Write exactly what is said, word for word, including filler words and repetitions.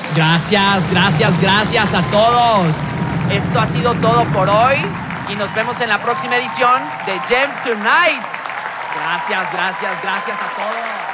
Gracias, gracias, gracias a todos. Esto ha sido todo por hoy y nos vemos en la próxima edición de Gem Tonight. Gracias, gracias, gracias a todos.